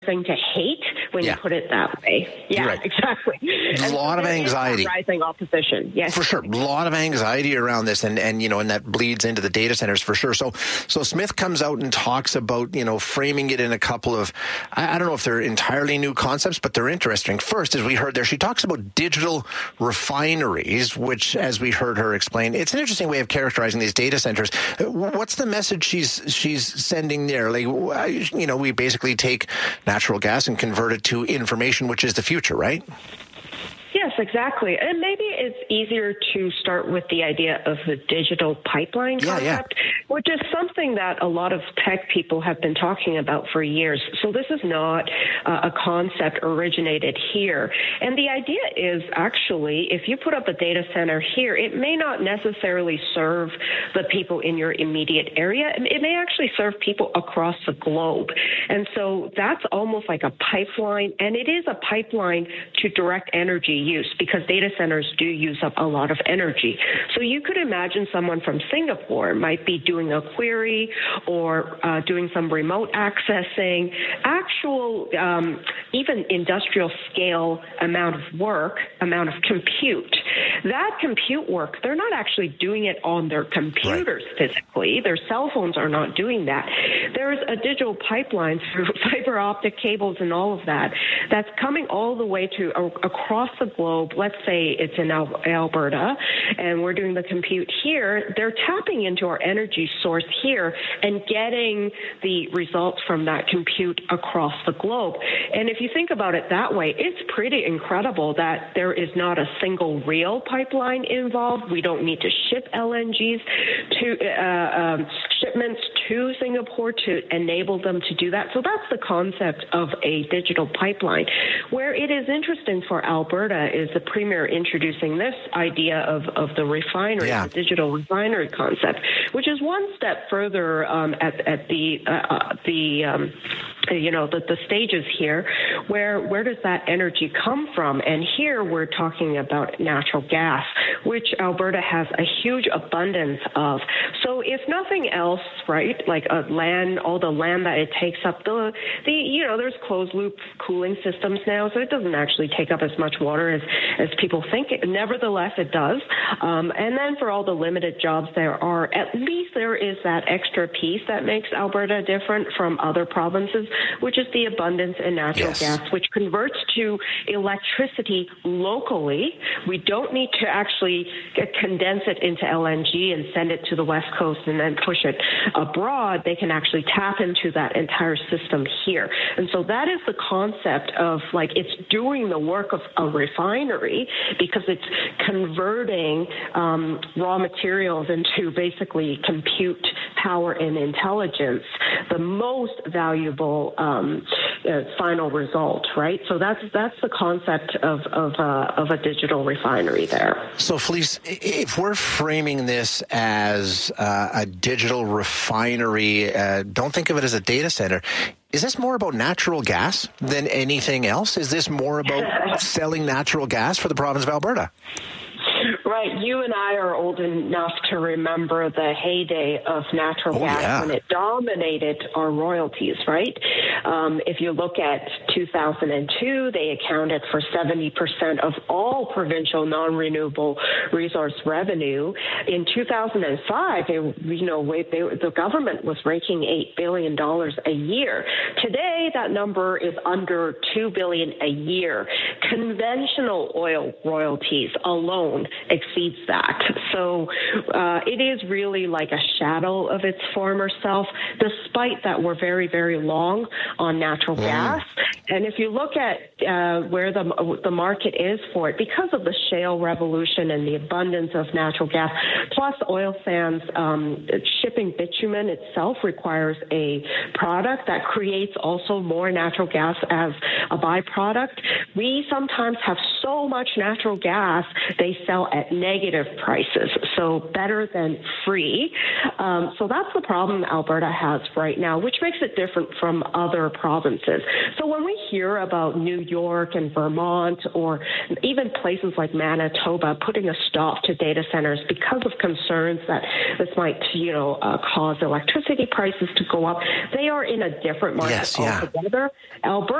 thing to hate when you put it that way. Yeah, right. Exactly. A lot of anxiety. Rising opposition. Yes. For sure. A lot of anxiety around this, and that bleeds into the data centers for sure. So Smith comes out and talks about, framing it in a couple of, I don't know if they're entirely new concepts, but they're interesting. First, as we heard there, she talks about digital refineries, which, as we heard her explain, it's an interesting way of characterizing these data centers. What's the message she's sending there? Like, we basically take natural gas and convert it to information, which is the future, right? Yes, exactly. And maybe it's easier to start with the idea of the digital pipeline concept, which is something that a lot of tech people have been talking about for years. So this is not a concept originated here. And the idea is actually, if you put up a data center here, it may not necessarily serve the people in your immediate area. It may actually serve people across the globe. And so that's almost like a pipeline, and it is a pipeline to direct energy use, because data centers do use up a lot of energy. So you could imagine someone from Singapore might be doing a query or doing some remote accessing, actual, even industrial scale amount of work, amount of compute. That compute work, they're not actually doing it on their computers physically. Their cell phones are not doing that. There's a digital pipeline through fiber optic cables and all of that that's coming all the way to across the globe. Let's say it's in Alberta, and we're doing the compute here. They're tapping into our energy source here and getting the results from that compute across the globe. And if you think about it that way, it's pretty incredible that there is not a single real pipeline involved. We don't need to ship LNGs to shipments to Singapore to enable them to do that. So that's the concept of a digital pipeline. Where it is interesting for Alberta is the Premier introducing this idea of the refinery, the digital refinery concept, which is one step further at the stages here. Where does that energy come from? And here we're talking about natural gas, which Alberta has a huge abundance of. So if nothing else, right, like all the land that it takes up, there's closed loop cooling systems now, so it doesn't actually take up as much water as people think. Nevertheless, it does. And then for all the limited jobs there are, at least there is that extra piece that makes Alberta different from other provinces, which is the abundance in natural gas, which converts to electricity locally. We don't need to actually condense it into LNG and send it to the West Coast and then push it abroad. They can actually tap into that entire system here. And so that is the concept of, like, it's doing the work of a refinery because it's converting raw materials into basically compute power and intelligence, the most valuable final result, right? So that's the concept of a digital refinery there. So, Felice, if we're framing this as a digital refinery, don't think of it as a data center. Is this more about natural gas than anything else? Is this more about selling natural gas for the province of Alberta? Right. You and I are old enough to remember the heyday of natural gas when it dominated our royalties, right? If you look at 2002, they accounted for 70% of all provincial non-renewable resource revenue. In 2005, the government was raking $8 billion a year. Today, that number is under $2 billion a year. Conventional oil royalties alone exceeds that. So it is really like a shadow of its former self, despite that we're very, very long on natural gas. And if you look at where the market is for it, because of the shale revolution and the abundance of natural gas, plus oil sands, shipping bitumen itself requires a product that creates also more natural gas as a byproduct. We sometimes have so much natural gas, they sell at negative prices, so better than free. So that's the problem Alberta has right now, which makes it different from other provinces. So when we hear about New York and Vermont or even places like Manitoba putting a stop to data centers because of concerns that this might, cause electricity prices to go up. They are in a different market altogether. Alberta